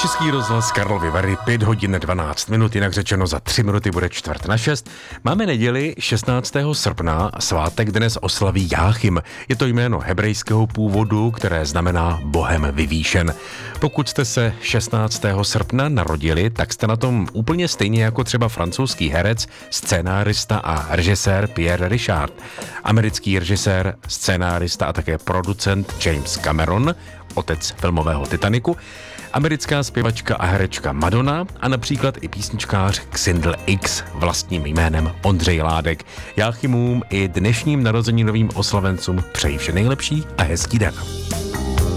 Český rozhlas Karlovy Vary, 5 hodin 12 minut, jinak řečeno za 3 minuty bude 5:45. Máme neděli 16. srpna, svátek dnes oslaví Jáchym. Je to jméno hebrejského původu, které znamená Bohem vyvýšen. Pokud jste se 16. srpna narodili, tak jste na tom úplně stejně jako třeba francouzský herec, scénárista a režisér Pierre Richard, americký režisér, scénárista a také producent James Cameron, otec filmového Titaniku, americká zpěvačka a herečka Madonna a například i písničkář Xindl X vlastním jménem Ondřej Ládek. Jáchymům i dnešním narozeninovým oslavencům přeji vše nejlepší a hezký den.